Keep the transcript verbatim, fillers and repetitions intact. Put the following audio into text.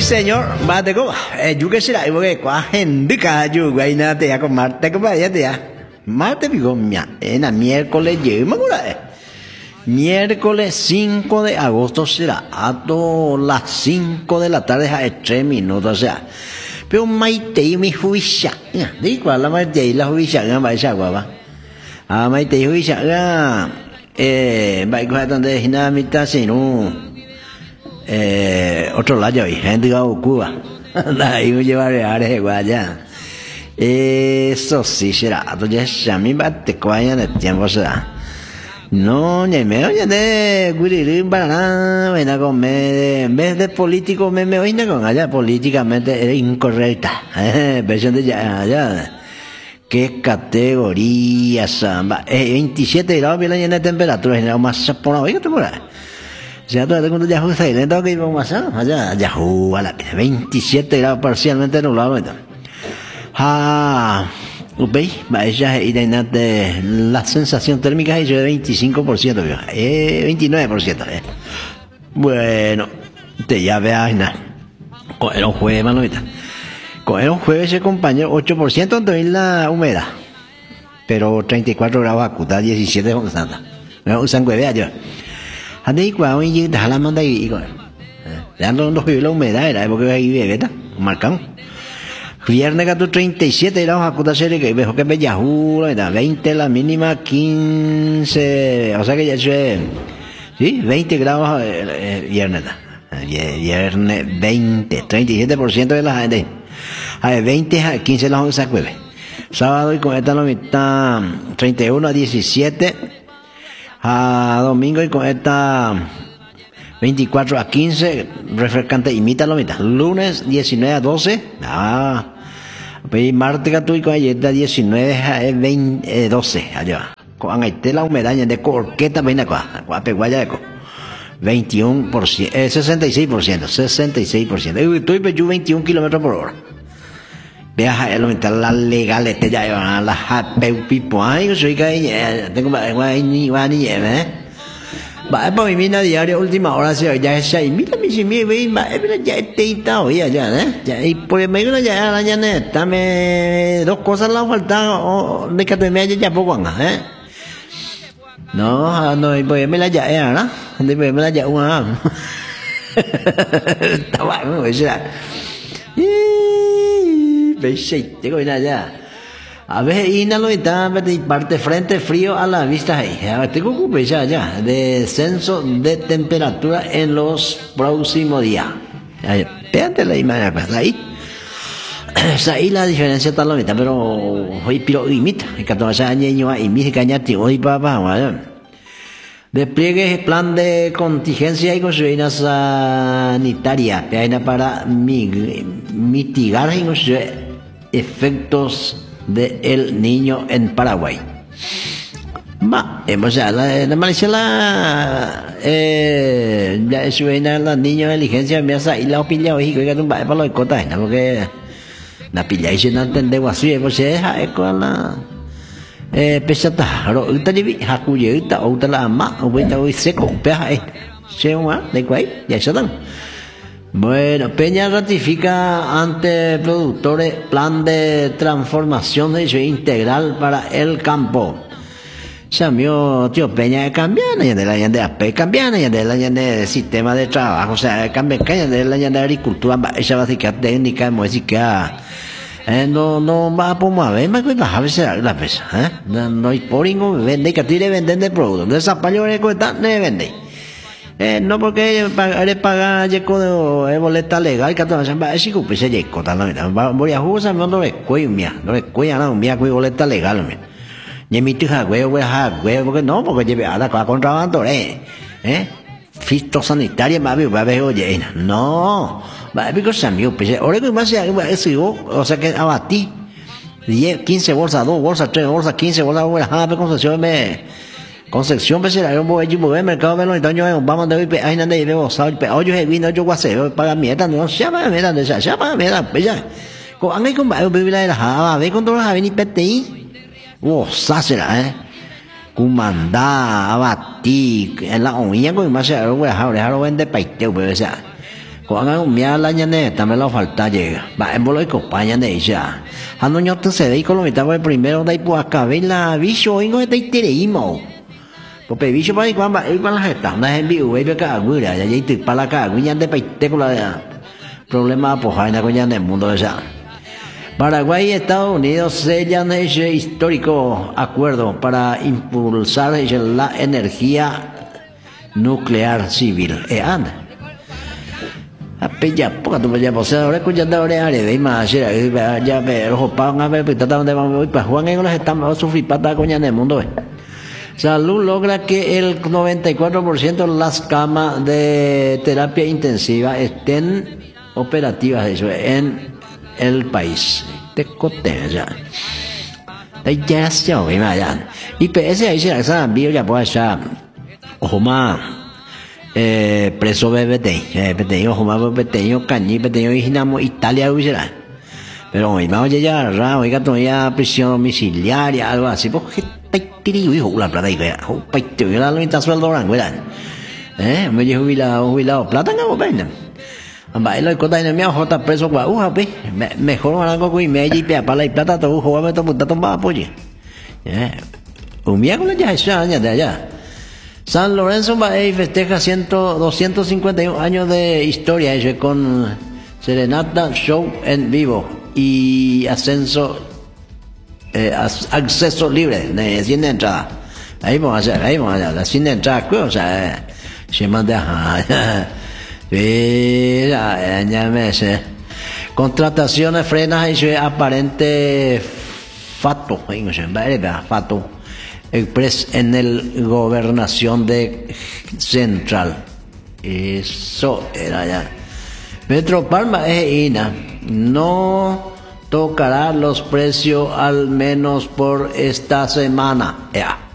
señor, bate como, eh, yo que será, porque cua gente cayo, güey, nada te ya con Marte, que vaya te ya. Marte, digo, mía, en el miércoles llegué, me acuerdo, eh. Miércoles cinco de agosto será a todas las cinco de la tarde a tres minutos, o sea. Pero maite y mi juicia, digo, la maite y la juicia, no va a ser guapa. Ah, maite y juicia, eh, va a ir donde es nada mitad, sino, eh, otro lado, y gente que Cuba, la iba a llevar a de Guaya. Eso sí será, entonces a mí va a te coayan el tiempo será. No, ni me oye de Guirirín para ven a comer, en vez de político me me oye con allá, políticamente es incorrecta, eh, versión de ya, allá. ¿Qué categoría samba? Eh, veintisiete grados bien la temperatura, general más por ahí, ¿qué te por ahí? O sea, todo el mundo ya juega ahí, lento que íbamos a hacer, allá, ya juega la veintisiete grados parcialmente nublado, ah, ¿veis? Vaya, y de la sensación térmica es de veinticinco por ciento, eh, veintinueve por ciento, eh. Bueno, te ya veas nada. Era un jueves, manita. Era un jueves, ese compañero, ocho por ciento entonces la humedad. Pero treinta y cuatro grados acuta, diecisiete con santa. Me usan huevea yo. Ande y cuando y deja la manda y con. Ya no nos vive la humedad, era porque ahí bebe, ¿verdad? Marcamos. Viernes gato treinta y siete grados acuta serie que mejor que Bellajú, veinte la mínima, quince, o sea que ya es, sí, veinte grados eh, eh, viernes, eh, viernes veinte, treinta y siete por ciento de la gente, a ver, veinte a quince las once jueves, sábado y con esta la mitad, treinta y uno a diecisiete, a domingo y con esta veinticuatro a quince, refrescante imita la mitad, lunes diecinueve a doce, ah, pues martes que tú y con ayer diecinueve a veinte, doce, allá. Con aite la humedad de corqueta ven acá, guapeguaya de co. veintiuno por ciento, eh, sesenta y seis por ciento, sesenta y seis por ciento. Estoy pecho veintiún kilómetros por hora. Veas a aumentar la legal este ya la japeu pipo. Ay, yo soy que tengo guay ni guay ni eh. Va por mi mina diario última hora se ya es ahí. Mira mi si mi ve ma ya te está hoy ya, ¿eh? Ya y por medio ya la ya neta me dos cosas la falta de que te me haya ya poco, ¿eh? No, no, pues me la ya era, ¿no? De me la ya una. Estaba muy ya. Y veis, tengo una ya. A veces inhalo y parte frente frío a la vista ahí. Tengo que ya ya descenso de temperatura en los próximos días. Espérate la imagen ahí. Ahí la diferencia está la mitad, pero hoy piro imita. Que todo ese año y mi cañati hoy papá. Despliegue plan de contingencia y consecuencia sanitaria para mitigar los efectos de el niño en Paraguay. Va, o sea, la, la Malaysia la eh ya suena la niños de inteligencia me hace y la opinión y que no va para los cotas, porque la pilla y no entende así, pues es con la eh pesata, ro uta divi hakuye uta uta la ma, uta uy seco, peja eh. Se uma de cuai, ya está. Bueno, Peña ratifica ante productores plan de transformación de hecho integral para el campo. Samio tío Peña cambiana y de la de A P cambiana y de la de sistema de trabajo, o sea, cambia caña de la de agricultura, esa básica técnica, música. Eh, no no va a poder ver más que bajar la pesa, ¿eh? No no hay poringo vende que tire venden de producto, de esa pañola que está ne vende. Eh, no porque eres pagar yeco de boleta legal que te vas a decir que pues se yeco tal voy a jugar no lo recuerdo mía no recuerdo nada mía que boleta legal mía ni mi tía güey güey ha güey porque no porque lleve a la contrabando eh eh fitosanitaria más bien va a ver oye no va a ver cosa mío pues ahora que más se o sea que abatí diez quince bolsas dos bolsas tres bolsas quince bolsas bueno ah pero concesión me Concepción pues era un buen equipo de mercado de los años vamos de hoy ahí nada de veo sabe pero yo he vino yo guase para mierda no se llama mierda de esa se llama mierda pues ya con anga con va vivir la java ve con todos los aveni peti oh sasera eh cumanda abati en la oña con más algo ahora ahora vende paiteo pues ya Cuando un mía la ñane, también la falta llega. Va en bolo y compañía de ella. A no yo te se ve y con lo mitad por el primero de ahí pues acabé la bicho y no te tirimo. Porque bicho para ahí cuando ahí cuando las están las envío güey ve cada güey ya ya te para la cada güey ya te peite con la problema pues hay una coña en el mundo esa. Paraguay y Estados Unidos sellan ese histórico acuerdo para impulsar la energía nuclear civil. Eh, anda. Apella poca tu ya pues ahora escuchando ahora de ahí más ya ya me ojo pan a ver pues tratando de vamos para Juan en los estamos sufrir pata coña en el mundo. Salud logra que el noventa y cuatro por ciento de las camas de terapia intensiva estén operativas eso en el país. Te cote ya. Ahí ya se oye más ya. Y P S ahí se la saben bio ya pues ya. Ojo más. Eh, preso bebete, eh, peteño, jumado peteño, cañí, peteño, originamos Italia, ¿verdad? Pero hoy vamos a llegar a oiga, todavía prisión domiciliaria, algo así, porque tirigo, hijo, la plata, y que, yo la mitad sueldo, ¿verdad? Eh, me llevo jubilado, jubilado, plata, no, ven. Amba, lo que está en el mío, jota preso, guau, pe, mejor algo que me allí, pe, para la plata, todo, jugar, todo, todo, todo, apoye. Eh, un miércoles ya es años de allá. San Lorenzo Bay festeja doscientos cincuenta y uno años de historia hecho con serenata, show en vivo y ascenso, eh, acceso libre, de cien de entrada. Ahí vamos a hacer, ahí vamos a hacer, la cien de entrada, o sea, se manda, ya me sé. Contrataciones, frenas, eso es aparente fato, fato. Express en el gobernación de Central. Eso era ya. Metro Palma es Ina. No tocará los precios al menos por esta semana. Ya.